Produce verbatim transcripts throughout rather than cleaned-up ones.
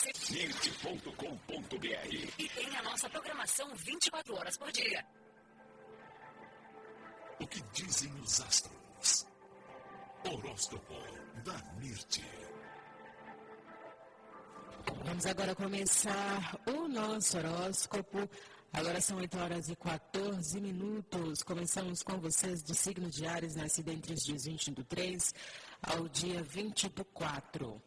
você. Nirt ponto com ponto br. E tem a nossa programação vinte e quatro horas por dia. O que dizem os astros? Horóscopo da Nirt. Vamos agora começar o nosso horóscopo. Agora são oito horas e quatorze minutos. Começamos com vocês do signo de Áries, nascido entre os dias vinte do três ao dia vinte do quatro.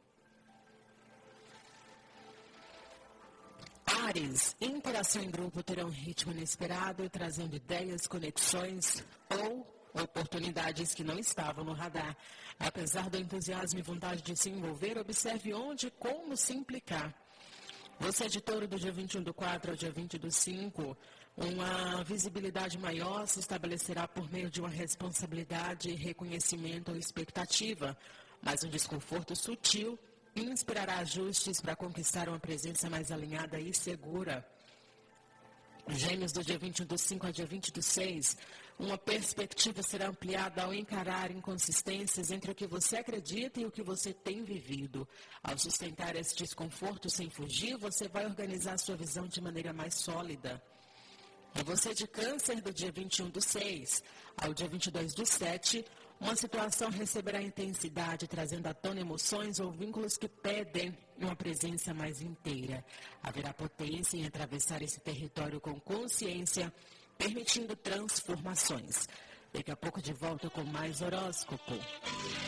Áries, interação em grupo terá um ritmo inesperado, trazendo ideias, conexões ou oportunidades que não estavam no radar. Apesar do entusiasmo e vontade de se envolver, observe onde e como se implicar. Você é de Touro, do dia vinte e um do quatro ao dia vinte do cinco. Uma visibilidade maior se estabelecerá por meio de uma responsabilidade, reconhecimento ou expectativa, mas um desconforto sutil inspirará ajustes para conquistar uma presença mais alinhada e segura. Gêmeos, do dia vinte e um do cinco ao dia vinte do seis, uma perspectiva será ampliada ao encarar inconsistências entre o que você acredita e o que você tem vivido. Ao sustentar esse desconforto sem fugir, você vai organizar sua visão de maneira mais sólida. E você de Câncer, do dia vinte e um do seis ao dia vinte e dois do sete, uma situação receberá intensidade, trazendo à tona emoções ou vínculos que pedem uma presença mais inteira. Haverá potência em atravessar esse território com consciência, permitindo transformações. Daqui a pouco de volta com mais horóscopo.